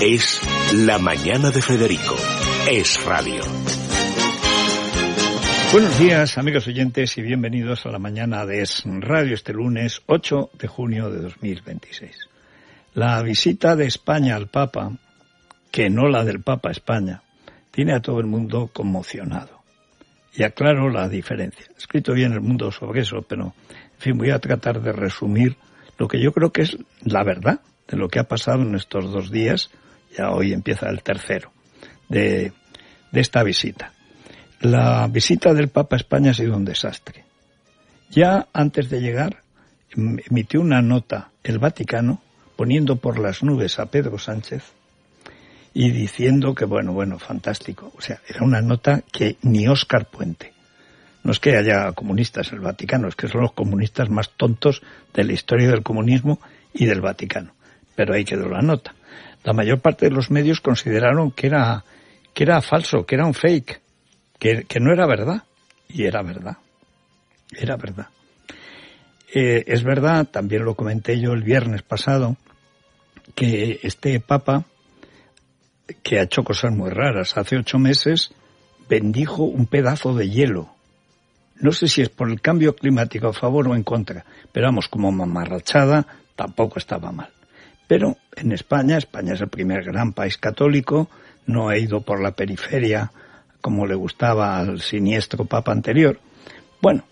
Es La Mañana de Federico. Es radio. Buenos días, amigos oyentes, y bienvenidos a la mañana de Es Radio este lunes 8 de junio de 2026. La visita de España al Papa, que no la del Papa a España, tiene a todo el mundo conmocionado. Y aclaro la diferencia. He escrito bien El Mundo sobre eso, pero, en fin, voy a tratar de resumir lo que yo creo que es la verdad de lo que ha pasado en estos 2 días. Ya hoy empieza el tercero de esta visita. La visita del Papa a España ha sido un desastre. Ya antes de llegar, emitió una nota el Vaticano poniendo por las nubes a Pedro Sánchez y diciendo que, bueno, fantástico. O sea, era una nota que ni Óscar Puente. No es que haya comunistas en el Vaticano, es que son los comunistas más tontos de la historia del comunismo y del Vaticano. Pero ahí quedó la nota. La mayor parte de los medios consideraron que era falso, que era un fake, que no era verdad. Y era verdad. Era verdad. Es verdad, también lo comenté yo el viernes pasado, que este Papa, que ha hecho cosas muy raras, hace 8 meses bendijo un pedazo de hielo. No sé si es por el cambio climático a favor o en contra, pero vamos, como mamarrachada tampoco estaba mal. Pero en España es el primer gran país católico, no ha ido por la periferia como le gustaba al siniestro Papa anterior. Bueno,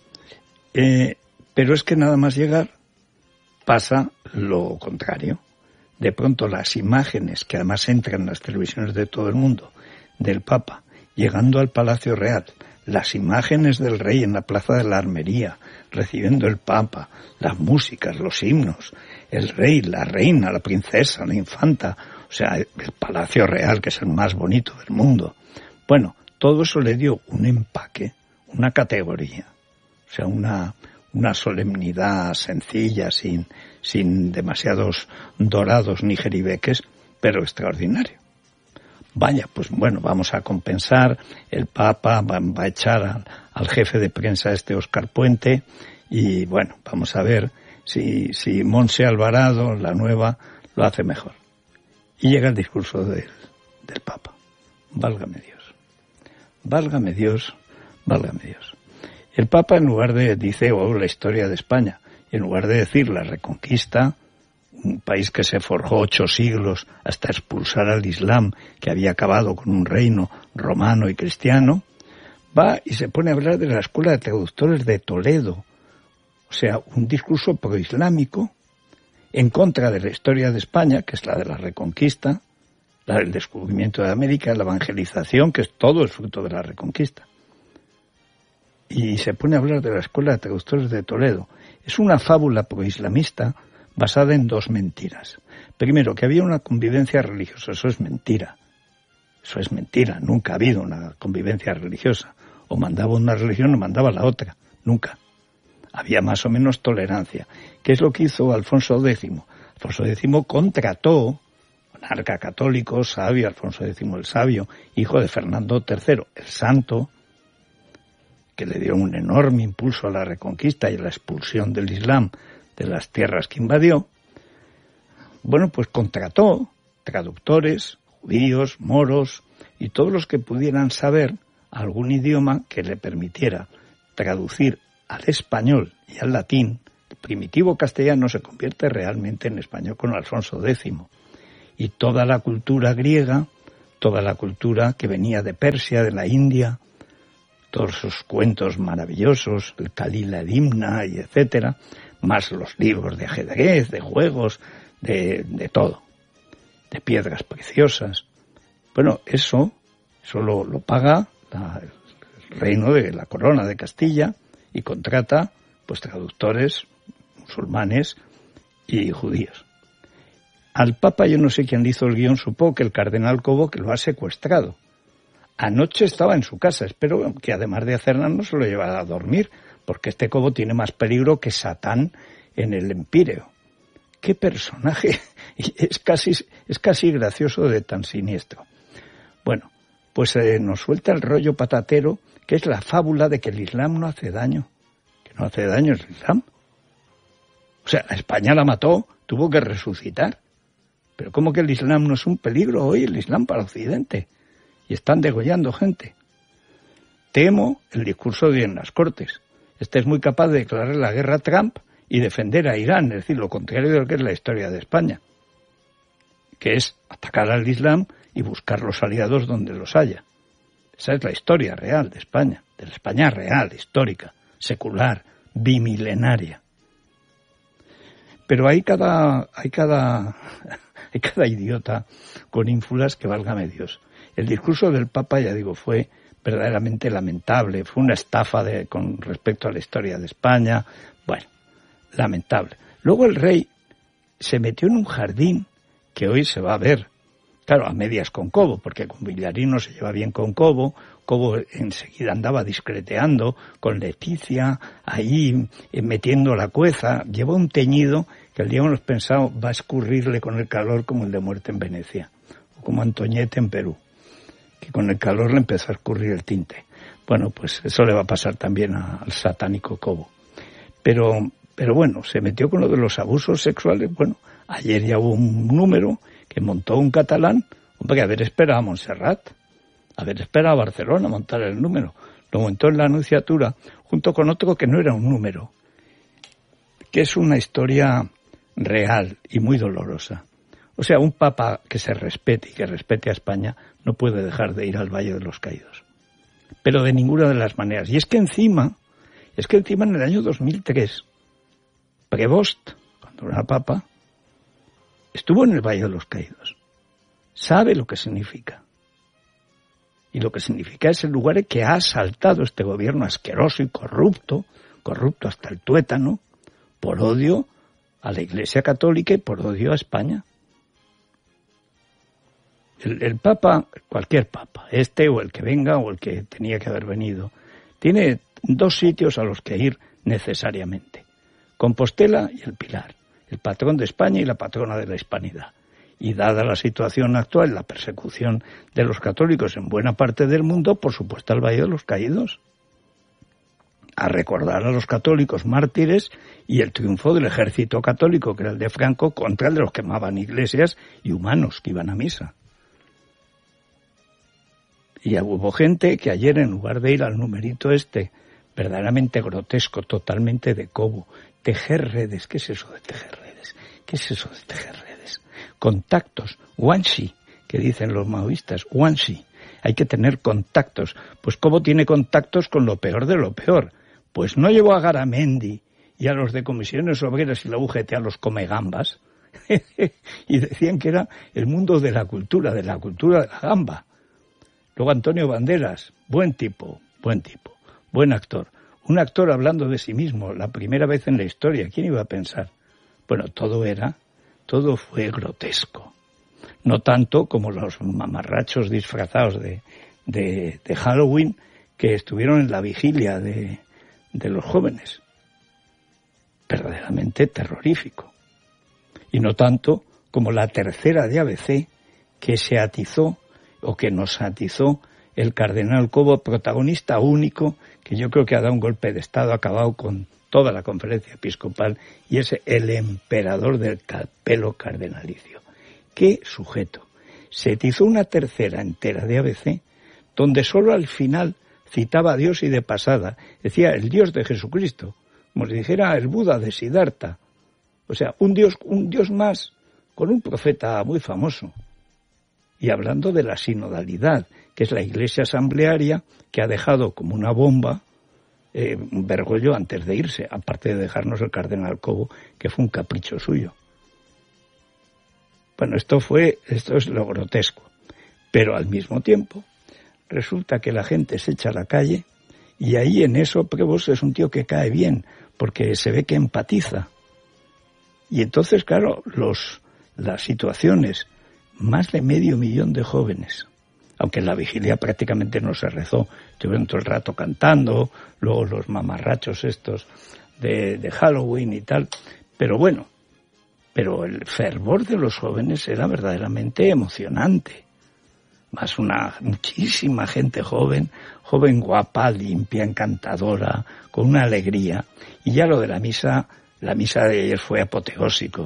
pero es que nada más llegar pasa lo contrario. De pronto las imágenes, que además entran en las televisiones de todo el mundo, del Papa, llegando al Palacio Real, las imágenes del rey en la Plaza de la Armería, recibiendo el Papa, las músicas, los himnos, el rey, la reina, la princesa, la infanta, o sea, el Palacio Real, que es el más bonito del mundo. Bueno, todo eso le dio un empaque, una categoría, o sea, una solemnidad sencilla, sin demasiados dorados ni jeribeques, pero extraordinario. Vaya, pues bueno, vamos a compensar, el Papa va a echar al jefe de prensa Óscar Puente, y bueno, vamos a ver si Montse Alvarado, la nueva, lo hace mejor. Y llega el discurso del Papa. Válgame Dios. Válgame Dios, válgame Dios. El Papa, en lugar de, dice, la historia de España, y en lugar de decir la Reconquista, un país que se forjó 8 siglos hasta expulsar al Islam, que había acabado con un reino romano y cristiano, va y se pone a hablar de la Escuela de Traductores de Toledo. O sea, un discurso proislámico en contra de la historia de España, que es la de la Reconquista, la del descubrimiento de América, la evangelización, que es todo el fruto de la Reconquista. Y se pone a hablar de la Escuela de Traductores de Toledo. Es una fábula proislamista basada en 2 mentiras. Primero, que había una convivencia religiosa. Eso es mentira. Eso es mentira. Nunca ha habido una convivencia religiosa. O mandaba una religión o mandaba la otra. Nunca. Había más o menos tolerancia. ¿Qué es lo que hizo Alfonso X? Alfonso X contrató, monarca católico, sabio, Alfonso X el sabio, hijo de Fernando III, el santo, que le dio un enorme impulso a la Reconquista y a la expulsión del Islam de las tierras que invadió. Bueno, pues contrató traductores, judíos, moros y todos los que pudieran saber algún idioma que le permitiera traducir al español y al latín. El primitivo castellano se convierte realmente en español con Alfonso X. Y toda la cultura griega, toda la cultura que venía de Persia, de la India, todos esos cuentos maravillosos, el Kalila Dimna y etcétera, más los libros de ajedrez, de juegos, de todo, de piedras preciosas. Bueno, eso lo paga el reino de la corona de Castilla y contrata pues traductores musulmanes y judíos. Al Papa yo no sé quién le hizo el guión, supongo que el cardenal Cobo, que lo ha secuestrado. Anoche estaba en su casa, espero que además de hacer nada no se lo llevara a dormir, porque este Cobo tiene más peligro que Satán en el Empíreo. ¡Qué personaje! Es casi gracioso de tan siniestro. Bueno, pues nos suelta el rollo patatero, que es la fábula de que el Islam no hace daño. Que no hace daño el Islam. O sea, España la mató, tuvo que resucitar. Pero ¿cómo que el Islam no es un peligro hoy, el Islam para Occidente? Y están degollando gente. Temo el discurso de hoy en las Cortes. Este es muy capaz de declarar la guerra a Trump y defender a Irán, es decir, lo contrario de lo que es la historia de España, que es atacar al Islam y buscar los aliados donde los haya. Esa es la historia real de España, de la España real, histórica, secular, bimilenaria. Pero hay cada idiota con ínfulas que válgame Dios. El discurso del Papa, ya digo, fue verdaderamente lamentable, fue una estafa con respecto a la historia de España, bueno, lamentable. Luego el rey se metió en un jardín que hoy se va a ver, claro, a medias con Cobo, porque con Villarino se lleva bien con Cobo enseguida andaba discreteando con Leticia, ahí metiendo la cueza, lleva un teñido que el día hemos pensado va a escurrirle con el calor como el de Muerte en Venecia, o como Antoñete en Perú, que con el calor le empezó a escurrir el tinte. Bueno, pues eso le va a pasar también al satánico Cobo. Pero bueno, se metió con lo de los abusos sexuales. Bueno, ayer ya hubo un número que montó un catalán, hombre, haber esperado a Montserrat, haber esperado a Barcelona a montar el número. Lo montó en la Anunciatura, junto con otro que no era un número, que es una historia real y muy dolorosa. O sea, un papa que se respete y que respete a España no puede dejar de ir al Valle de los Caídos. Pero de ninguna de las maneras. Y es que encima en el año 2003, Prevost, cuando era papa, estuvo en el Valle de los Caídos. Sabe lo que significa. Y lo que significa es el lugar que ha asaltado este gobierno asqueroso y corrupto hasta el tuétano, por odio a la Iglesia Católica y por odio a España. El Papa, cualquier Papa, este o el que venga o el que tenía que haber venido, tiene dos sitios a los que ir necesariamente: Compostela y el Pilar, el patrón de España y la patrona de la hispanidad. Y dada la situación actual, la persecución de los católicos en buena parte del mundo, por supuesto al Valle de los Caídos, a recordar a los católicos mártires y el triunfo del ejército católico, que era el de Franco, contra el de los que quemaban iglesias y humanos que iban a misa. Y hubo gente que ayer, en lugar de ir al numerito verdaderamente grotesco, totalmente de Cobo, tejer redes. ¿Qué es eso de tejer redes? ¿Qué es eso de tejer redes? Contactos, wanshi, que dicen los maoístas, wanshi. Hay que tener contactos. Pues Cobo tiene contactos con lo peor de lo peor. Pues no llevó a Garamendi y a los de Comisiones Obreras y la UGT a los comegambas y decían que era el mundo de la cultura de la gamba. Luego Antonio Banderas, buen tipo, buen actor. Un actor hablando de sí mismo, la primera vez en la historia. ¿Quién iba a pensar? Bueno, todo fue grotesco. No tanto como los mamarrachos disfrazados de Halloween que estuvieron en la vigilia de los jóvenes. Verdaderamente terrorífico. Y no tanto como la tercera de ABC que se atizó o que nos atizó el cardenal Cobo, protagonista único, que yo creo que ha dado un golpe de Estado, ha acabado con toda la conferencia episcopal, y es el emperador del pelo cardenalicio. ¡Qué sujeto! Se atizó una tercera entera de ABC, donde solo al final citaba a Dios y de pasada decía el Dios de Jesucristo, como si dijera el Buda de Siddhartha. O sea, un Dios más, con un profeta muy famoso. Y hablando de la sinodalidad, que es la iglesia asamblearia que ha dejado como una bomba Bergoglio antes de irse, aparte de dejarnos el cardenal Cobo, que fue un capricho suyo. Bueno, esto es lo grotesco. Pero al mismo tiempo, resulta que la gente se echa a la calle y ahí en eso Prevost es un tío que cae bien, porque se ve que empatiza. Y entonces, claro, las situaciones, más de 500.000 de jóvenes, aunque en la vigilia prácticamente no se rezó, estuvieron todo el rato cantando, luego los mamarrachos estos de Halloween y tal, pero bueno, pero el fervor de los jóvenes era verdaderamente emocionante. Más muchísima gente joven guapa, limpia, encantadora, con una alegría. Y ya lo de la misa de ayer fue apoteósico.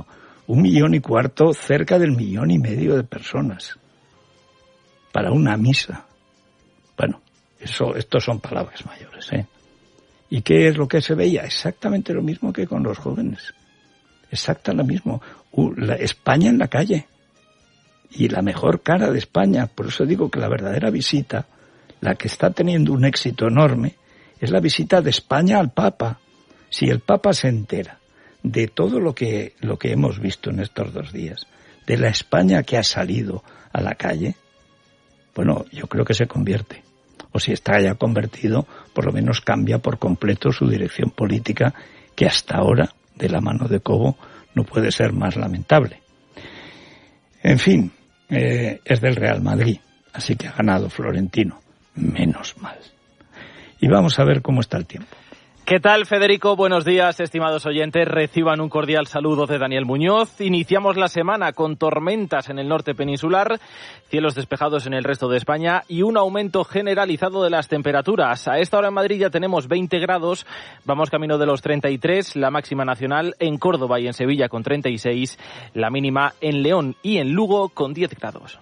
1,25 millones, cerca del 1,5 millones de personas, para una misa. Bueno, estos son palabras mayores, ¿eh? ¿Y qué es lo que se veía? Exactamente lo mismo que con los jóvenes. Exactamente lo mismo. España en la calle. Y la mejor cara de España. Por eso digo que la verdadera visita, la que está teniendo un éxito enorme, es la visita de España al Papa. Si el Papa se entera de todo lo que hemos visto en estos 2 días, de la España que ha salido a la calle, bueno, yo creo que se convierte. O si está ya convertido, por lo menos cambia por completo su dirección política, que hasta ahora, de la mano de Cobo, no puede ser más lamentable. En fin, es del Real Madrid, así que ha ganado Florentino. Menos mal. Y vamos a ver cómo está el tiempo. ¿Qué tal, Federico? Buenos días, estimados oyentes. Reciban un cordial saludo de Daniel Muñoz. Iniciamos la semana con tormentas en el norte peninsular, cielos despejados en el resto de España y un aumento generalizado de las temperaturas. A esta hora en Madrid ya tenemos 20 grados, vamos camino de los 33, la máxima nacional en Córdoba y en Sevilla con 36, la mínima en León y en Lugo con 10 grados.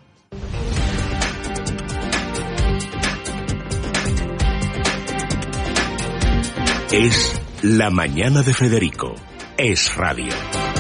Es La Mañana de Federico. Es radio.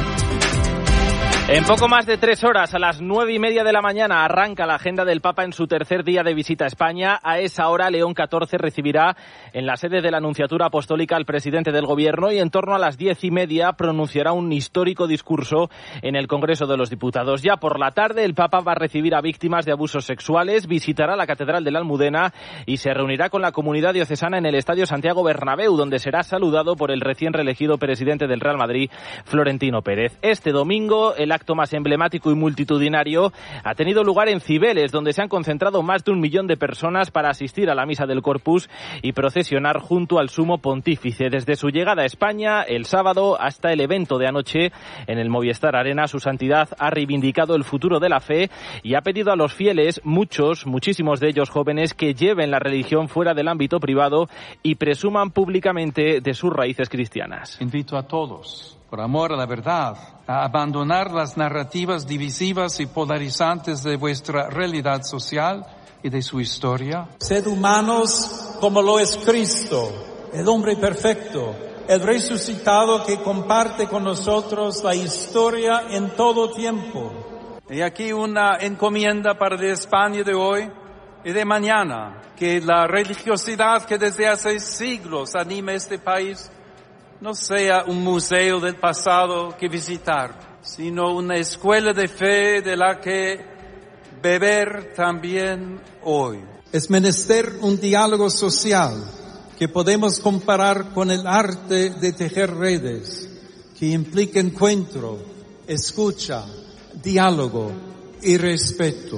En poco más de 3 horas, a las 9:30 de la mañana, arranca la agenda del Papa en su tercer día de visita a España. A esa hora, León XIV recibirá en la sede de la Nunciatura Apostólica al presidente del Gobierno y en torno a las 10:30 pronunciará un histórico discurso en el Congreso de los Diputados. Ya por la tarde, el Papa va a recibir a víctimas de abusos sexuales, visitará la Catedral de la Almudena y se reunirá con la comunidad diocesana en el Estadio Santiago Bernabéu, donde será saludado por el recién reelegido presidente del Real Madrid, Florentino Pérez. Este domingo, el acto más emblemático y multitudinario ha tenido lugar en Cibeles, donde se han concentrado más de 1 millón de personas para asistir a la misa del Corpus y procesionar junto al Sumo Pontífice. Desde su llegada a España el sábado hasta el evento de anoche en el Movistar Arena, su santidad ha reivindicado el futuro de la fe y ha pedido a los fieles, muchísimos de ellos jóvenes, que lleven la religión fuera del ámbito privado y presuman públicamente de sus raíces cristianas. Invito a todos, por amor a la verdad, a abandonar las narrativas divisivas y polarizantes de vuestra realidad social y de su historia. Sed humanos como lo es Cristo, el hombre perfecto, el resucitado que comparte con nosotros la historia en todo tiempo. Y aquí una encomienda para la España de hoy y de mañana, que la religiosidad que desde hace siglos anima este país no sea un museo del pasado que visitar, sino una escuela de fe de la que beber también hoy. Es menester un diálogo social que podemos comparar con el arte de tejer redes, que implica encuentro, escucha, diálogo y respeto.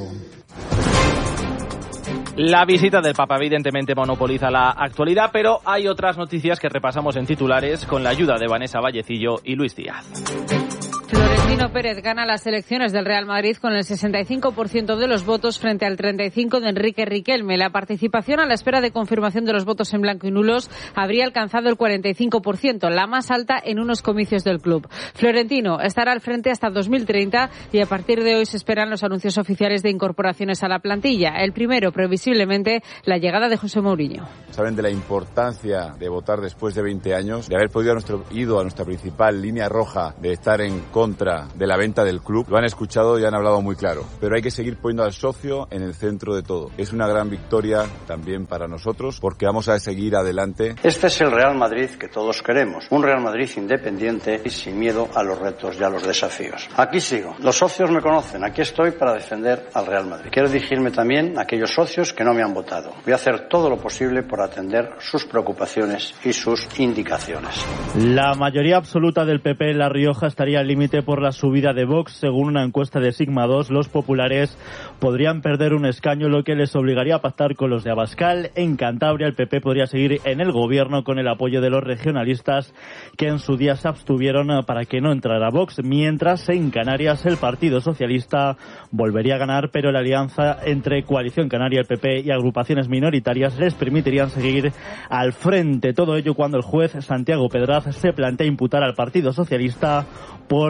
La visita del Papa evidentemente monopoliza la actualidad, pero hay otras noticias que repasamos en titulares con la ayuda de Vanessa Vallecillo y Luis Díaz. Florentino Pérez gana las elecciones del Real Madrid con el 65% de los votos frente al 35% de Enrique Riquelme. La participación a la espera de confirmación de los votos en blanco y nulos habría alcanzado el 45%, la más alta en unos comicios del club. Florentino estará al frente hasta 2030 y a partir de hoy se esperan los anuncios oficiales de incorporaciones a la plantilla. El primero, previsiblemente, la llegada de José Mourinho. Saben de la importancia de votar después de 20 años, de haber podido ido a nuestra principal línea roja, de estar en contra de la venta del club. Lo han escuchado y han hablado muy claro. Pero hay que seguir poniendo al socio en el centro de todo. Es una gran victoria también para nosotros porque vamos a seguir adelante. Este es el Real Madrid que todos queremos. Un Real Madrid independiente y sin miedo a los retos y a los desafíos. Aquí sigo. Los socios me conocen. Aquí estoy para defender al Real Madrid. Quiero dirigirme también a aquellos socios que no me han votado. Voy a hacer todo lo posible por atender sus preocupaciones y sus indicaciones. La mayoría absoluta del PP en La Rioja estaría al límite por la subida de Vox. Según una encuesta de Sigma 2, los populares podrían perder un escaño, lo que les obligaría a pactar con los de Abascal. En Cantabria, el PP podría seguir en el gobierno con el apoyo de los regionalistas, que en su día se abstuvieron para que no entrara Vox, mientras en Canarias el Partido Socialista volvería a ganar, pero la alianza entre Coalición Canaria, el PP y agrupaciones minoritarias les permitirían seguir al frente. Todo ello cuando el juez Santiago Pedraz se plantea imputar al Partido Socialista por organización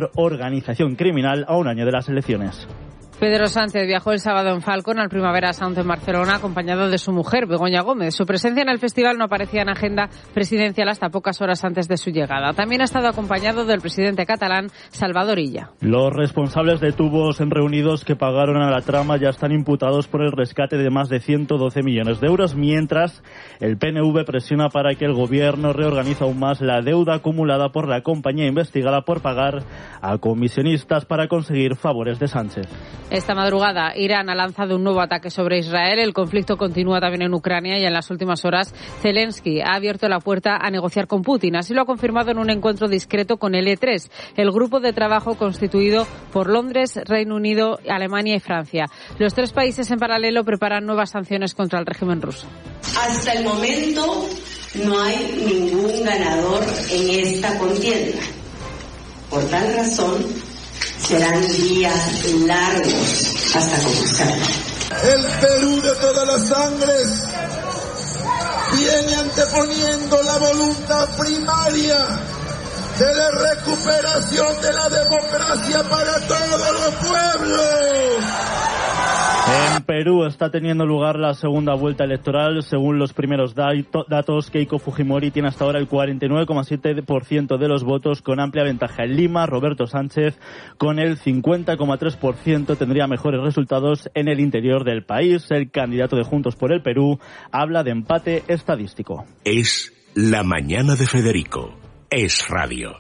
organización criminal a un año de las elecciones. Pedro Sánchez viajó el sábado en Falcon al Primavera Sound en Barcelona acompañado de su mujer, Begoña Gómez. Su presencia en el festival no aparecía en agenda presidencial hasta pocas horas antes de su llegada. También ha estado acompañado del presidente catalán, Salvador Illa. Los responsables de tubos reunidos que pagaron a la trama ya están imputados por el rescate de más de 112 millones de euros, mientras el PNV presiona para que el gobierno reorganice aún más la deuda acumulada por la compañía investigada por pagar a comisionistas para conseguir favores de Sánchez. Esta madrugada, Irán ha lanzado un nuevo ataque sobre Israel. El conflicto continúa también en Ucrania y en las últimas horas Zelensky ha abierto la puerta a negociar con Putin. Así lo ha confirmado en un encuentro discreto con el E3, el grupo de trabajo constituido por Londres, Reino Unido, Alemania y Francia. Los tres países en paralelo preparan nuevas sanciones contra el régimen ruso. Hasta el momento no hay ningún ganador en esta contienda. Por tal razón, serán días largos hasta conquistarla. El Perú de todas las sangres viene anteponiendo la voluntad primaria de la recuperación de la democracia para todos los pueblos. En Perú está teniendo lugar la segunda vuelta electoral. Según los primeros datos, Keiko Fujimori tiene hasta ahora el 49,7% de los votos, con amplia ventaja. En Lima, Roberto Sánchez, con el 50,3%, tendría mejores resultados en el interior del país. El candidato de Juntos por el Perú habla de empate estadístico. Es la mañana de Federico. Es radio.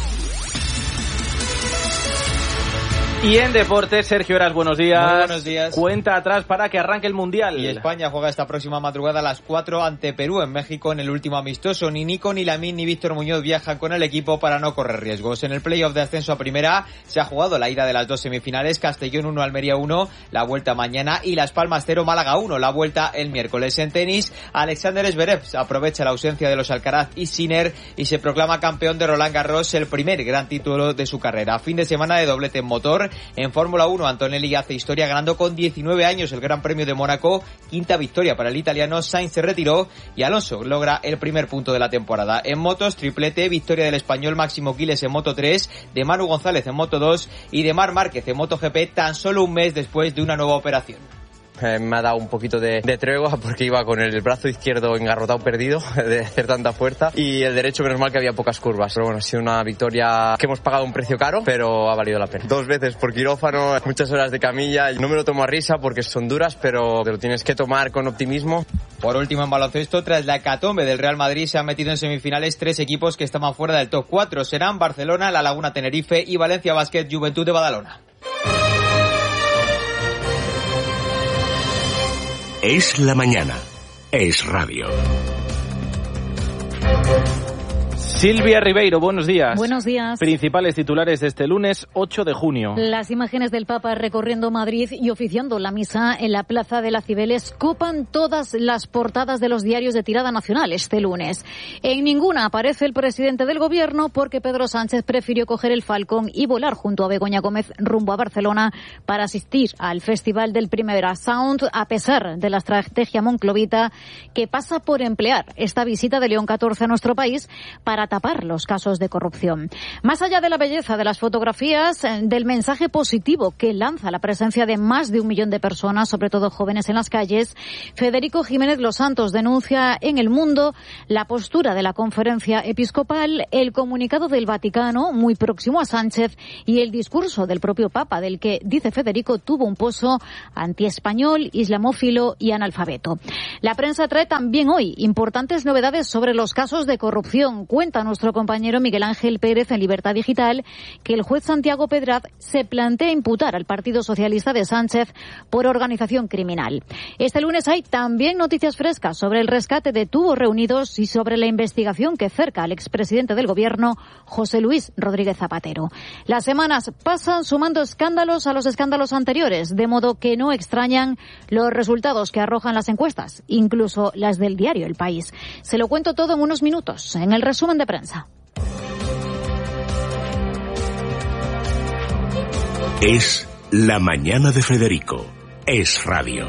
Y en deportes, Sergio Heras, buenos días. Muy buenos días. Cuenta atrás para que arranque el Mundial. Y España juega esta próxima madrugada a las 4 ante Perú en México en el último amistoso. Ni Nico, ni Lamine, ni Víctor Muñoz viajan con el equipo para no correr riesgos. En el playoff de ascenso a primera se ha jugado la ida de las dos semifinales. Castellón 1, Almería 1, la vuelta mañana. Y Las Palmas 0, Málaga 1, la vuelta el miércoles. En tenis, Alexander Zverev aprovecha la ausencia de los Alcaraz y Sinner y se proclama campeón de Roland Garros, el primer gran título de su carrera. Fin de semana de doblete en motor. En Fórmula 1, Antonelli hace historia ganando con 19 años el Gran Premio de Mónaco. Quinta victoria para el italiano. Sainz se retiró y Alonso logra el primer punto de la temporada. En motos, triplete, victoria del español Máximo Quiles en Moto 3, de Manu González en Moto 2 y de Marc Márquez en MotoGP tan solo un mes después de una nueva operación. Me ha dado un poquito de tregua porque iba con el brazo izquierdo engarrotado perdido de hacer tanta fuerza y el derecho menos mal que había pocas curvas. Pero bueno, ha sido una victoria que hemos pagado un precio caro, pero ha valido la pena. 2 veces por quirófano, muchas horas de camilla. No me lo tomo a risa porque son duras, pero te lo tienes que tomar con optimismo. Por último, en baloncesto, tras la hecatombe del Real Madrid, se han metido en semifinales 3 equipos que estaban fuera del top 4. Serán Barcelona, La Laguna Tenerife y Valencia Basket Juventud de Badalona. Es la mañana. Es radio. Silvia Ribeiro, buenos días. Buenos días. Principales titulares de este lunes 8 de junio. Las imágenes del Papa recorriendo Madrid y oficiando la misa en la Plaza de las Cibeles copan todas las portadas de los diarios de tirada nacional este lunes. En ninguna aparece el presidente del gobierno porque Pedro Sánchez prefirió coger el Falcón y volar junto a Begoña Gómez rumbo a Barcelona para asistir al Festival del Primavera Sound, a pesar de la estrategia monclovita que pasa por emplear esta visita de León XIV a nuestro país para tapar los casos de corrupción. Más allá de la belleza de las fotografías, del mensaje positivo que lanza la presencia de más de 1 millón de personas, sobre todo jóvenes en las calles, Federico Jiménez Los Santos denuncia en El Mundo la postura de la Conferencia Episcopal, el comunicado del Vaticano, muy próximo a Sánchez, y el discurso del propio Papa, del que, dice Federico, tuvo un pozo antiespañol, islamófilo y analfabeto. La prensa trae también hoy importantes novedades sobre los casos de corrupción. Cuenta nuestro compañero Miguel Ángel Pérez en Libertad Digital que el juez Santiago Pedraz se plantea imputar al Partido Socialista de Sánchez por organización criminal. Este lunes hay también noticias frescas sobre el rescate de tubos reunidos y sobre la investigación que cerca al expresidente del Gobierno, José Luis Rodríguez Zapatero. Las semanas pasan sumando escándalos a los escándalos anteriores, de modo que no extrañan los resultados que arrojan las encuestas, incluso las del diario El País. Se lo cuento todo en unos minutos, en el resumen de prensa. Es la mañana de Federico. Es radio.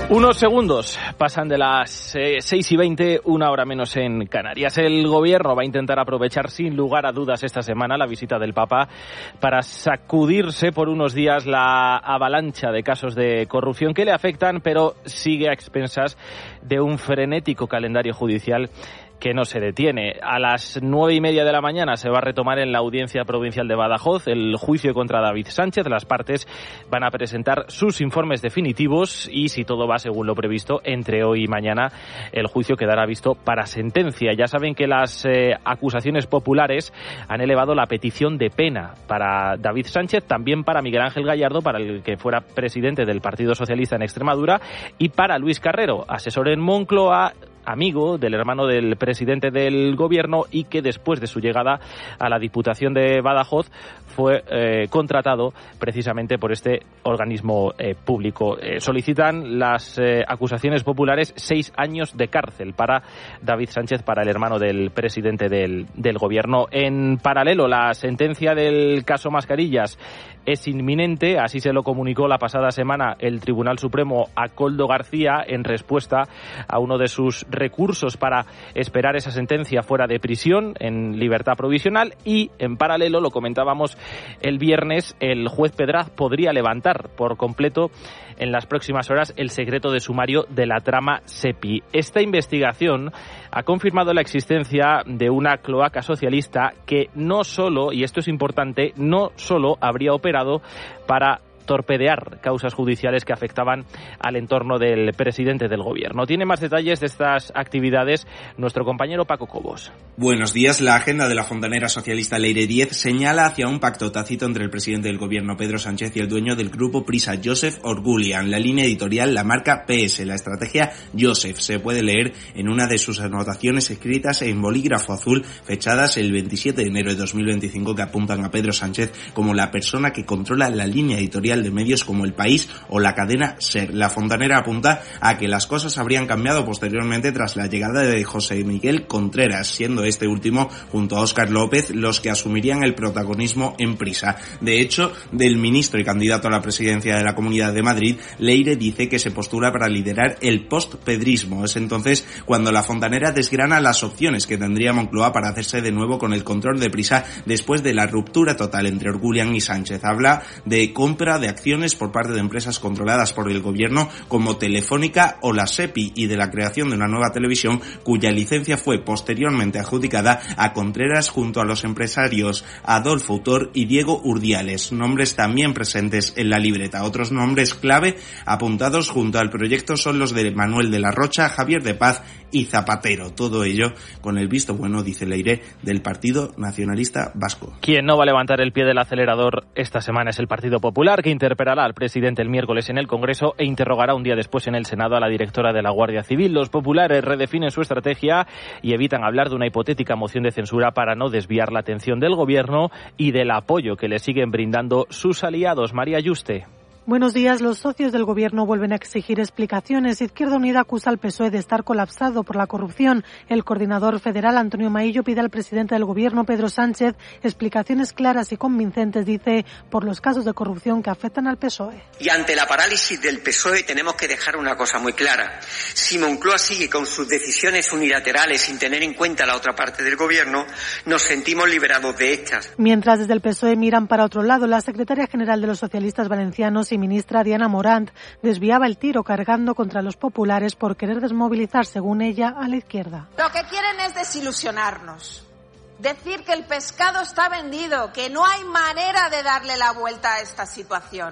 Unos segundos pasan de las 6:20, 1 hora menos en Canarias. El gobierno va a intentar aprovechar sin lugar a dudas esta semana la visita del Papa para sacudirse por unos días la avalancha de casos de corrupción que le afectan, pero sigue a expensas de un frenético calendario judicial que no se detiene. A las 9:30 de la mañana se va a retomar en la Audiencia Provincial de Badajoz el juicio contra David Sánchez. Las partes van a presentar sus informes definitivos y, si todo va según lo previsto, entre hoy y mañana el juicio quedará visto para sentencia. Ya saben que las acusaciones populares han elevado la petición de pena para David Sánchez, también para Miguel Ángel Gallardo, para el que fuera presidente del Partido Socialista en Extremadura, y para Luis Carrero, asesor en Moncloa, amigo del hermano del presidente del gobierno y que después de su llegada a la Diputación de Badajoz fue contratado precisamente por este organismo público. Solicitan las acusaciones populares 6 años de cárcel para David Sánchez, para el hermano del presidente del gobierno. En paralelo, la sentencia del caso Mascarillas es inminente, así se lo comunicó la pasada semana el Tribunal Supremo a Koldo García en respuesta a uno de sus recursos para esperar esa sentencia fuera de prisión, en libertad provisional. Y en paralelo, lo comentábamos el viernes, el juez Pedraz podría levantar por completo en las próximas horas el secreto de sumario de la trama SEPI. Esta investigación ha confirmado la existencia de una cloaca socialista que no solo, y esto es importante, no solo habría operado para torpedear causas judiciales que afectaban al entorno del presidente del gobierno. Tiene más detalles de estas actividades nuestro compañero Paco Cobos. Buenos días. La agenda de la fontanera socialista Leire Díez señala hacia un pacto tácito entre el presidente del gobierno Pedro Sánchez y el dueño del grupo Prisa, Joseph Orgulian. La línea editorial la marca PS. La estrategia Joseph se puede leer en una de sus anotaciones escritas en bolígrafo azul, fechadas el 27 de enero de 2025, que apuntan a Pedro Sánchez como la persona que controla la línea editorial de medios como El País o la cadena SER. La fontanera apunta a que las cosas habrían cambiado posteriormente tras la llegada de José Miguel Contreras, siendo este último, junto a Óscar López, los que asumirían el protagonismo en Prisa. De hecho, del ministro y candidato a la presidencia de la Comunidad de Madrid, Leire dice que se postula para liderar el postpedrismo. Es entonces cuando la fontanera desgrana las opciones que tendría Moncloa para hacerse de nuevo con el control de Prisa después de la ruptura total entre Orgulian y Sánchez. Habla de compra de acciones por parte de empresas controladas por el gobierno como Telefónica o la SEPI, y de la creación de una nueva televisión cuya licencia fue posteriormente adjudicada a Contreras junto a los empresarios Adolfo Autor y Diego Urdiales, nombres también presentes en la libreta. Otros nombres clave apuntados junto al proyecto son los de Manuel de la Rocha, Javier de Paz y Zapatero. Todo ello con el visto bueno, dice Leire, del Partido Nacionalista Vasco. Quien no va a levantar el pie del acelerador esta semana es el Partido Popular, que interpelará al presidente el miércoles en el Congreso e interrogará un día después en el Senado a la directora de la Guardia Civil. Los populares redefinen su estrategia y evitan hablar de una hipotética moción de censura para no desviar la atención del gobierno y del apoyo que le siguen brindando sus aliados. María Yuste. Buenos días. Los socios del Gobierno vuelven a exigir explicaciones. Izquierda Unida acusa al PSOE de estar colapsado por la corrupción. El coordinador federal, Antonio Maillo, pide al presidente del Gobierno, Pedro Sánchez, explicaciones claras y convincentes, dice, por los casos de corrupción que afectan al PSOE. Y ante la parálisis del PSOE tenemos que dejar una cosa muy clara. Si Moncloa sigue con sus decisiones unilaterales sin tener en cuenta la otra parte del Gobierno, nos sentimos liberados de estas. Mientras desde el PSOE miran para otro lado, la secretaria general de los socialistas valencianos y ministra Diana Morant desviaba el tiro cargando contra los populares por querer desmovilizar, según ella, a la izquierda. Lo que quieren es desilusionarnos, decir que el pescado está vendido, que no hay manera de darle la vuelta a esta situación.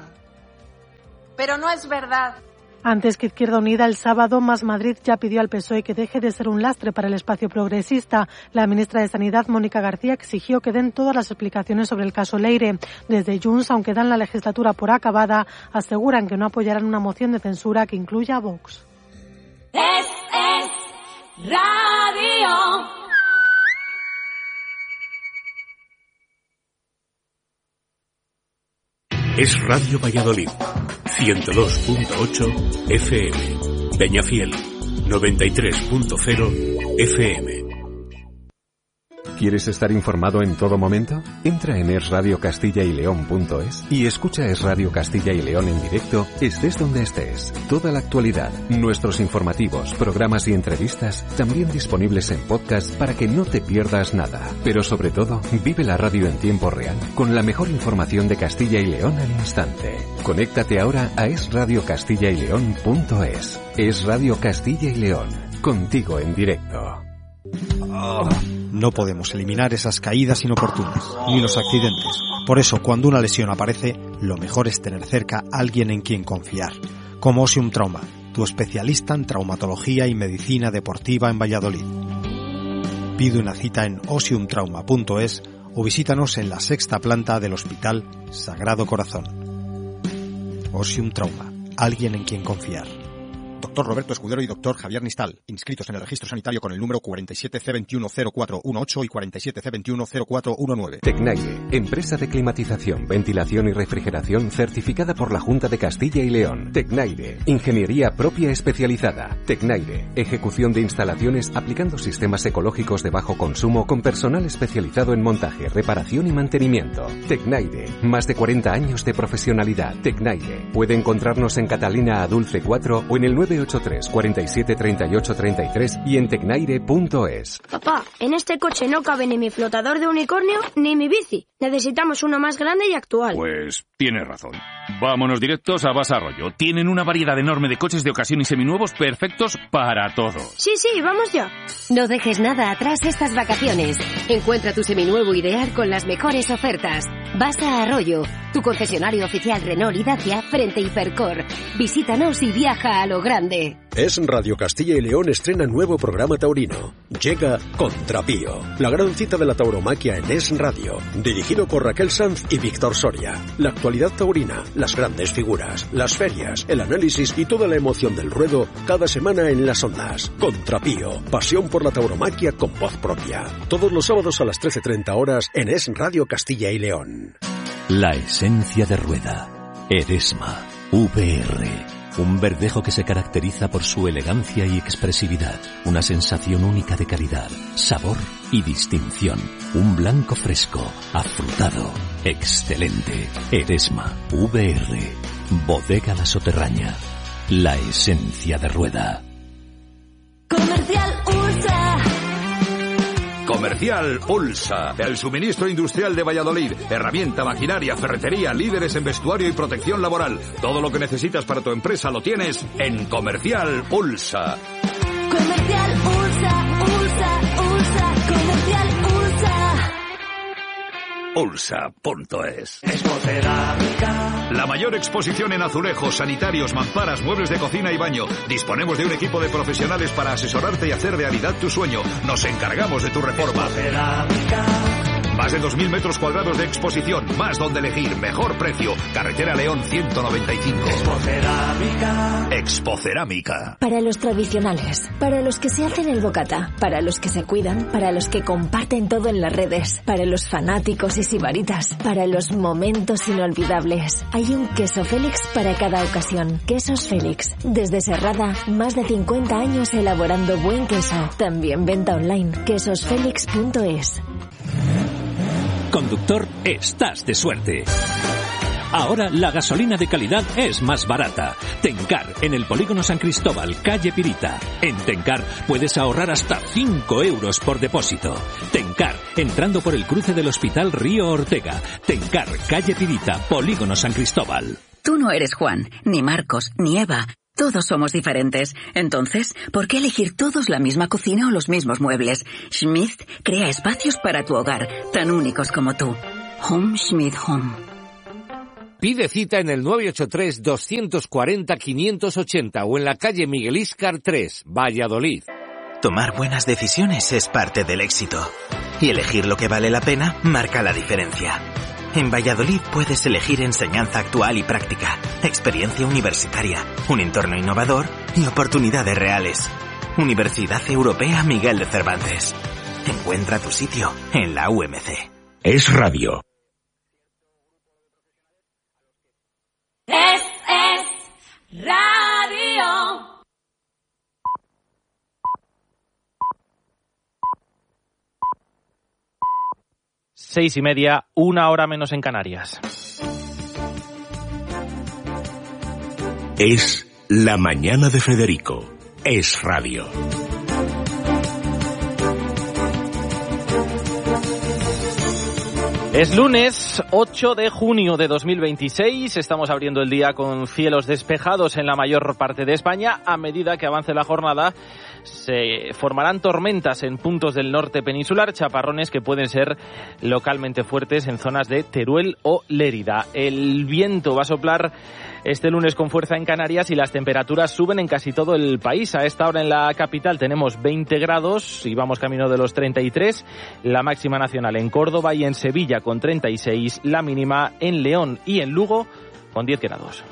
Pero no es verdad. Antes que Izquierda Unida, el sábado, Más Madrid ya pidió al PSOE que deje de ser un lastre para el espacio progresista. La ministra de Sanidad, Mónica García, exigió que den todas las explicaciones sobre el caso Leire. Desde Junts, aunque dan la legislatura por acabada, aseguran que no apoyarán una moción de censura que incluya a Vox. Es Radio. Es Radio Valladolid, 102.8 FM, Peñafiel, 93.0 FM. ¿Quieres estar informado en todo momento? Entra en esradiocastilla-y-león.es y escucha Es Radio Castilla y León en directo, estés donde estés. Toda la actualidad, nuestros informativos, programas y entrevistas también disponibles en podcast para que no te pierdas nada. Pero sobre todo, vive la radio en tiempo real con la mejor información de Castilla y León al instante. Conéctate ahora a esradiocastilla-y-león.es. Es Radio Castilla y León, contigo en directo. No podemos eliminar esas caídas inoportunas, ni los accidentes. Por eso, cuando una lesión aparece, lo mejor es tener cerca a alguien en quien confiar. Como Osium Trauma, tu especialista en traumatología y medicina deportiva en Valladolid. Pide una cita en osiumtrauma.es o visítanos en la 6ª planta del Hospital Sagrado Corazón. Osium Trauma, alguien en quien confiar. Doctor Roberto Escudero y Doctor Javier Nistal, inscritos en el registro sanitario con el número 47C210418 y 47C210419. Tecnaire, empresa de climatización, ventilación y refrigeración certificada por la Junta de Castilla y León. Tecnaire, ingeniería propia especializada. Tecnaire, ejecución de instalaciones aplicando sistemas ecológicos de bajo consumo con personal especializado en montaje, reparación y mantenimiento. Tecnaire, más de 40 años de profesionalidad. Tecnaire, puede encontrarnos en Catalina Adulce 4 o en el 983 47 38 33 y en tecnaire.es. Papá, en este coche no cabe ni mi flotador de unicornio ni mi bici. Necesitamos uno más grande y actual. Pues tienes razón. Vámonos directos a Basa Arroyo. Tienen una variedad enorme de coches de ocasión y seminuevos perfectos para todo. Sí, vamos ya. No dejes nada atrás estas vacaciones. Encuentra tu seminuevo ideal con las mejores ofertas. Basa Arroyo, tu concesionario oficial Renault y Dacia frente a Hipercor. Visítanos y viaja a lo grande. Es Radio Castilla y León estrena nuevo programa taurino. Llega Contrapío, la gran cita de la tauromaquia en Es Radio, dirigido por Raquel Sanz y Víctor Soria. La actualidad taurina, las grandes figuras, las ferias, el análisis y toda la emoción del ruedo cada semana en las ondas. Contrapío, pasión por la tauromaquia con voz propia. Todos los sábados a las 13:30 horas en Es Radio Castilla y León. La esencia de rueda. Eresma. VR. Un verdejo que se caracteriza por su elegancia y expresividad. Una sensación única de calidad, sabor y distinción. Un blanco fresco, afrutado, excelente. Eresma. VR. Bodega La Soterraña. La esencia de rueda. Comercial USA. Comercial Ulsa, el suministro industrial de Valladolid, herramienta, maquinaria, ferretería, líderes en vestuario y protección laboral. Todo lo que necesitas para tu empresa lo tienes en Comercial Ulsa. Comercial Ulsa, Comercial Ulsa. Ulsa.es. La mayor exposición en azulejos, sanitarios, mamparas, muebles de cocina y baño. Disponemos de un equipo de profesionales para asesorarte y hacer realidad tu sueño. Nos encargamos de tu reforma. Más de 2.000 metros cuadrados de exposición, más donde elegir, mejor precio. Carretera León 195. Expocerámica. Para los tradicionales, para los que se hacen el bocata, para los que se cuidan, para los que comparten todo en las redes, para los fanáticos y sibaritas, para los momentos inolvidables. Hay un queso Félix para cada ocasión. Quesos Félix. Desde Serrada, más de 50 años elaborando buen queso. También venta online. quesosfelix.es. Conductor, estás de suerte. Ahora la gasolina de calidad es más barata. Tencar, en el Polígono San Cristóbal, calle Pirita. En Tencar puedes ahorrar hasta 5 euros por depósito. Tencar, entrando por el cruce del Hospital Río Ortega. Tencar, calle Pirita, Polígono San Cristóbal. Tú no eres Juan, ni Marcos, ni Eva. Todos somos diferentes. Entonces, ¿por qué elegir todos la misma cocina o los mismos muebles? Schmidt crea espacios para tu hogar, tan únicos como tú. Home Schmidt Home. Pide cita en el 983-240-580 o en la calle Miguel Íscar 3, Valladolid. Tomar buenas decisiones es parte del éxito. Y elegir lo que vale la pena marca la diferencia. En Valladolid puedes elegir enseñanza actual y práctica, experiencia universitaria, un entorno innovador y oportunidades reales. Universidad Europea Miguel de Cervantes. Encuentra tu sitio en la UMC. Es Radio. Es Radio. 6:30, 1 hora menos en Canarias. Es La Mañana de Federico. Es Radio. Es lunes 8 de junio de 2026, estamos abriendo el día con cielos despejados en la mayor parte de España. A medida que avance la jornada se formarán tormentas en puntos del norte peninsular, chaparrones que pueden ser localmente fuertes en zonas de Teruel o Lérida. El viento va a soplar este lunes con fuerza en Canarias y las temperaturas suben en casi todo el país. A esta hora en la capital tenemos 20 grados y vamos camino de los 33. La máxima nacional en Córdoba y en Sevilla con 36. La mínima en León y en Lugo con 10 grados.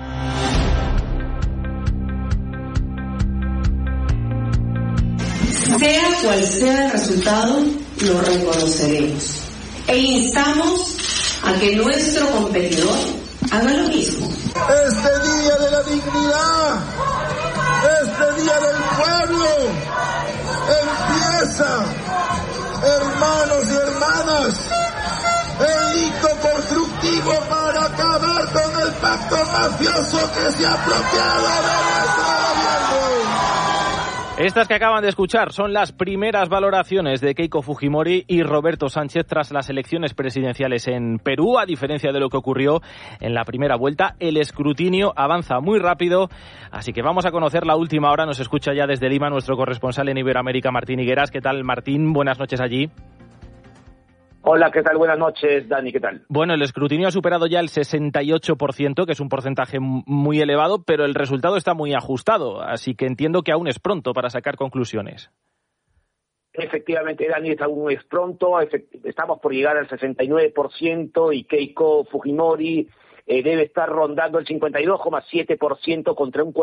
Sea cual sea el resultado, lo reconoceremos. E instamos a que nuestro competidor haga lo mismo. Este día de la dignidad, este día del pueblo, empieza, hermanos y hermanas, el hito constructivo para acabar con el pacto mafioso que se ha apropiado de nuestro gobierno. Estas que acaban de escuchar son las primeras valoraciones de Keiko Fujimori y Roberto Sánchez tras las elecciones presidenciales en Perú. A diferencia de lo que ocurrió en la primera vuelta, el escrutinio avanza muy rápido, así que vamos a conocer la última hora. Nos escucha ya desde Lima nuestro corresponsal en Iberoamérica, Martín Higueras. ¿Qué tal, Martín? Buenas noches allí. Hola, ¿qué tal? Buenas noches, Dani, ¿qué tal? Bueno, el escrutinio ha superado ya el 68%, que es un porcentaje muy elevado, pero el resultado está muy ajustado, así que entiendo que aún es pronto para sacar conclusiones. Efectivamente, Dani, aún es pronto, estamos por llegar al 69% y Keiko Fujimori debe estar rondando el 52,7% contra un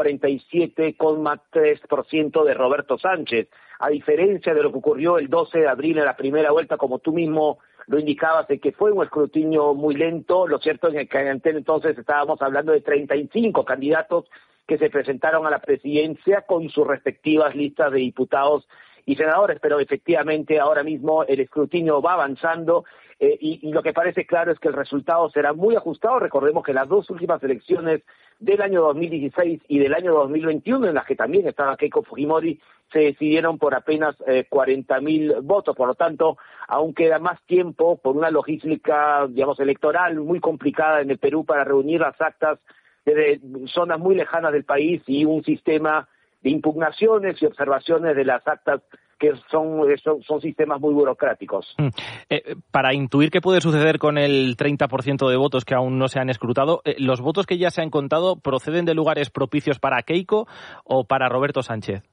47,3% de Roberto Sánchez. A diferencia de lo que ocurrió el 12 de abril en la primera vuelta, como tú mismo lo indicabas, de que fue un escrutinio muy lento. Lo cierto es que en aquel entonces estábamos hablando de 35 candidatos que se presentaron a la presidencia con sus respectivas listas de diputados y senadores, pero efectivamente ahora mismo el escrutinio va avanzando y lo que parece claro es que el resultado será muy ajustado. Recordemos que las dos últimas elecciones del año 2016 y del año 2021, en las que también estaba Keiko Fujimori, se decidieron por apenas 40.000 votos. Por lo tanto, aún queda más tiempo por una logística, digamos, electoral muy complicada en el Perú para reunir las actas de zonas muy lejanas del país y un sistema de impugnaciones y observaciones de las actas que son sistemas muy burocráticos. Para intuir qué puede suceder con el 30% de votos que aún no se han escrutado, ¿los votos que ya se han contado proceden de lugares propicios para Keiko o para Roberto Sánchez?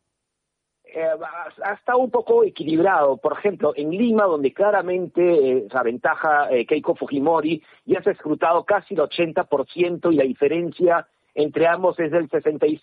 Ha estado un poco equilibrado. Por ejemplo, en Lima, donde claramente se aventaja Keiko Fujimori, ya se ha escrutado casi el 80% y la diferencia entre ambos es del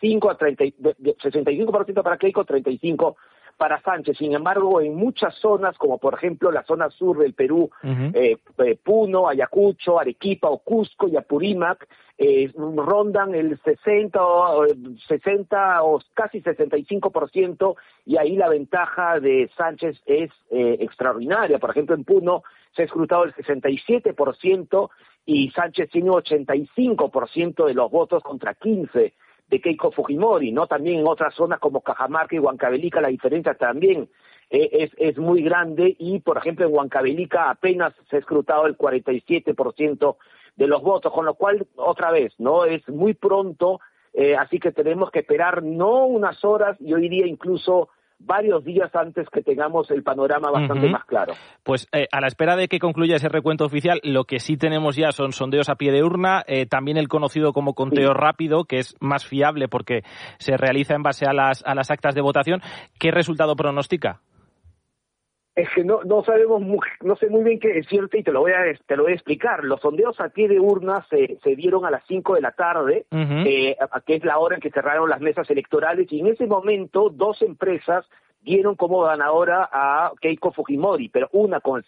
65% para Keiko, 35% para Sánchez. Sin embargo, en muchas zonas, como por ejemplo la zona sur del Perú, Puno, Ayacucho, Arequipa o Cusco y Apurímac, rondan el 60 o casi 65%, y ahí la ventaja de Sánchez es extraordinaria. Por ejemplo, en Puno se ha escrutado el 67% y Sánchez tiene 85% de los votos contra 15% de Keiko Fujimori, ¿no? También en otras zonas como Cajamarca y Huancavelica la diferencia también es muy grande, y por ejemplo en Huancavelica apenas se ha escrutado el 47% de los votos, con lo cual otra vez no es muy pronto, así que tenemos que esperar no unas horas, yo diría incluso varios días antes que tengamos el panorama bastante más claro. Pues a la espera de que concluya ese recuento oficial, lo que sí tenemos ya son sondeos a pie de urna, también el conocido como conteo rápido, que es más fiable porque se realiza en base a las actas de votación. ¿Qué resultado pronostica? Es que no sabemos, no sé muy bien qué es cierto y te lo voy a explicar. Los sondeos a pie de urna se dieron a las 5 de la tarde, que es la hora en que cerraron las mesas electorales, y en ese momento dos empresas dieron como ganadora a Keiko Fujimori, pero una con el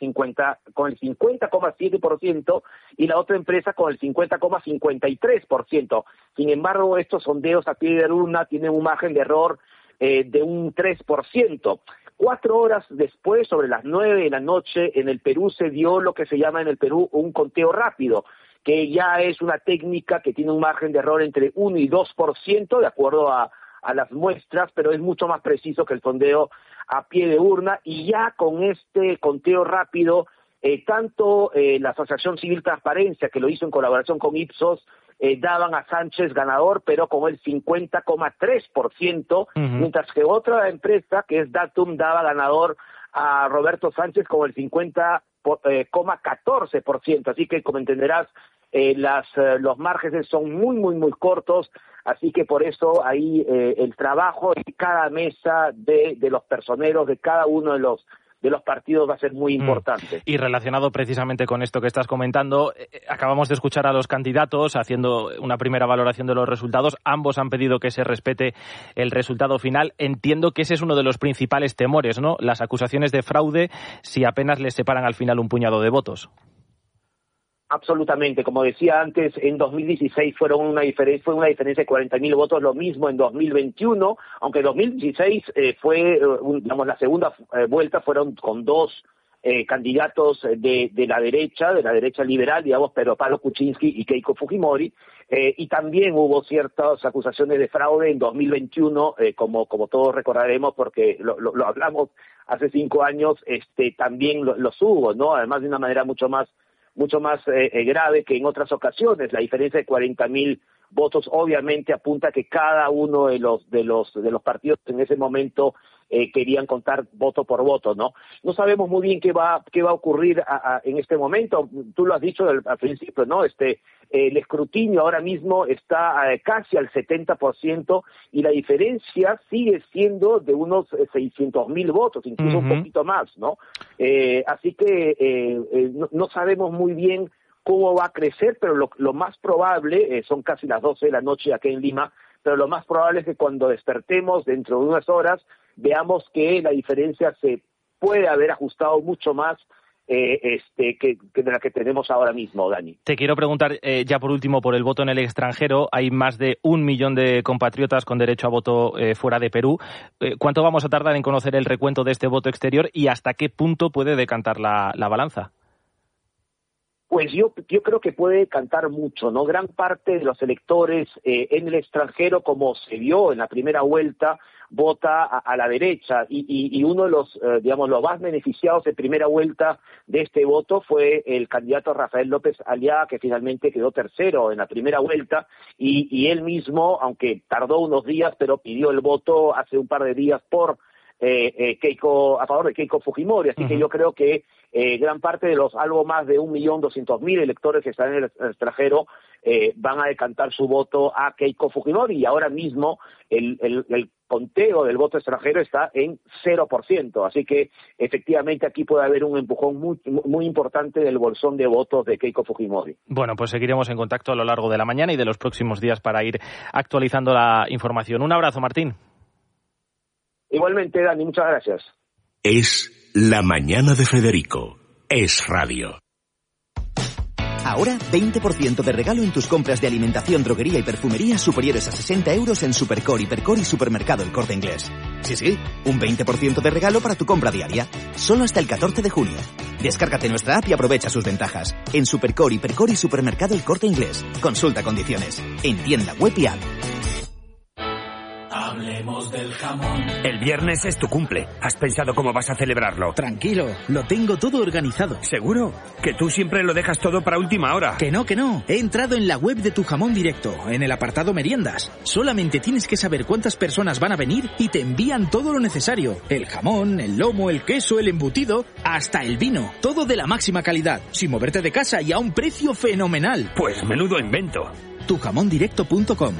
50,7% y la otra empresa con el 50,53%. Sin embargo, estos sondeos a pie de urna tienen un margen de error de un 3%. 4 horas después, sobre las 9 de la noche, en el Perú se dio lo que se llama en el Perú un conteo rápido, que ya es una técnica que tiene un margen de error entre 1 y 2%, de acuerdo a las muestras, pero es mucho más preciso que el sondeo a pie de urna, y ya con este conteo rápido, tanto la Asociación Civil Transparencia, que lo hizo en colaboración con Ipsos, daban a Sánchez ganador, pero con el 50,3%, mientras que otra empresa, que es Datum, daba ganador a Roberto Sánchez con el 50,14%, así que como entenderás, los márgenes son muy cortos, así que por eso ahí el trabajo en cada mesa de los personeros de cada uno de los partidos va a ser muy importante. Y relacionado precisamente con esto que estás comentando, acabamos de escuchar a los candidatos haciendo una primera valoración de los resultados. Ambos han pedido que se respete el resultado final. Entiendo que ese es uno de los principales temores, ¿no? Las acusaciones de fraude si apenas les separan al final un puñado de votos. Absolutamente, como decía antes, en 2016 fue una diferencia de 40.000 votos, lo mismo en 2021, aunque en 2016 fue, la segunda vuelta fueron con 2 candidatos de la derecha liberal, digamos, pero Pablo Kuczynski y Keiko Fujimori, y también hubo ciertas acusaciones de fraude en 2021, como todos recordaremos, porque lo hablamos hace 5 años, también los hubo, ¿no? Además de una manera mucho más grave que en otras ocasiones. La diferencia de 40.000 votos obviamente apunta a que cada uno de los partidos en ese momento querían contar voto por voto, ¿no? No sabemos muy bien qué va a ocurrir en este momento. Tú lo has dicho al principio, ¿no? El escrutinio ahora mismo está casi al 70% y la diferencia sigue siendo de unos 600.000 votos, incluso un poquito más, ¿no? Así que no sabemos muy bien cómo va a crecer, pero lo más probable, son casi las 12 de la noche aquí en Lima, pero lo más probable es que cuando despertemos dentro de unas horas veamos que la diferencia se puede haber ajustado mucho más que de la que tenemos ahora mismo, Dani. Te quiero preguntar, ya por último, por el voto en el extranjero. Hay más de 1 millón de compatriotas con derecho a voto fuera de Perú. ¿Cuánto vamos a tardar en conocer el recuento de este voto exterior y hasta qué punto puede decantar la balanza? Pues yo creo que puede cantar mucho, ¿no? Gran parte de los electores en el extranjero, como se vio en la primera vuelta, vota a la derecha y uno de los, los más beneficiados de primera vuelta de este voto fue el candidato Rafael López Aliaga, que finalmente quedó tercero en la primera vuelta y él mismo, aunque tardó unos días, pero pidió el voto hace un par de días por a favor de Keiko Fujimori, así que yo creo que gran parte de los algo más de 1.200.000 electores que están en el extranjero van a decantar su voto a Keiko Fujimori y ahora mismo el conteo del voto extranjero está en 0%, así que efectivamente aquí puede haber un empujón muy importante del bolsón de votos de Keiko Fujimori. Bueno, pues seguiremos en contacto a lo largo de la mañana y de los próximos días para ir actualizando la información. Un abrazo, Martín. Igualmente, Dani, muchas gracias. Es La Mañana de Federico. Es Radio. Ahora 20% de regalo en tus compras de alimentación, droguería y perfumería superiores a 60 euros en Supercore, Hipercor y Supermercado El Corte Inglés. Sí, un 20% de regalo para tu compra diaria. Solo hasta el 14 de junio. Descárgate nuestra app y aprovecha sus ventajas. En Supercore, Hipercor y Supermercado El Corte Inglés. Consulta condiciones. En tienda web y app. Hablemos del jamón. El viernes es tu cumple. ¿Has pensado cómo vas a celebrarlo? Tranquilo, lo tengo todo organizado. ¿Seguro? Que tú siempre lo dejas todo para última hora. Que no. He entrado en la web de Tu Jamón Directo, en el apartado meriendas. Solamente tienes que saber cuántas personas van a venir y te envían todo lo necesario. El jamón, el lomo, el queso, el embutido, hasta el vino. Todo de la máxima calidad, sin moverte de casa y a un precio fenomenal. Pues menudo invento. Tujamondirecto.com